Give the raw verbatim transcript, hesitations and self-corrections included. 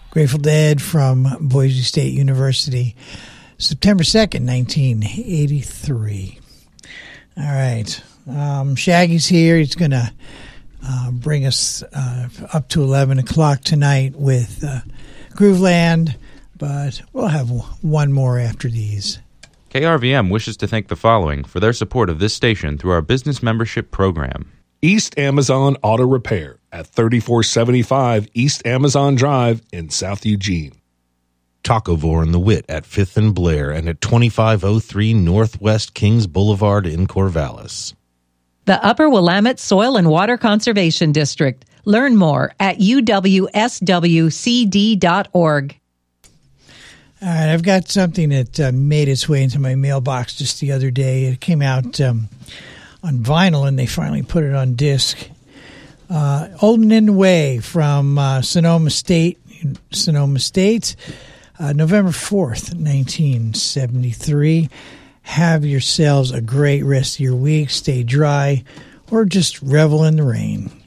Grateful Dead from Boise State University, September second, nineteen eighty-three. All right. Um, Shaggy's here. He's going to uh, bring us uh, up to eleven o'clock tonight with uh, Grooveland, but we'll have one more after these. K R V M wishes to thank the following for their support of this station through our business membership program. East Amazon Auto Repair at thirty-four seventy-five East Amazon Drive in South Eugene. Tacovore and the Wit at fifth and Blair and at twenty-five oh three Northwest Kings Boulevard in Corvallis. The Upper Willamette Soil and Water Conservation District. Learn more at u w s w c d dot org. All right, I've got something that uh, made its way into my mailbox just the other day. It came out um, on vinyl, and they finally put it on disc. Uh, Olden and Way from uh, Sonoma State, Sonoma State, uh, November fourth, nineteen seventy-three. Have yourselves a great rest of your week. Stay dry, or just revel in the rain.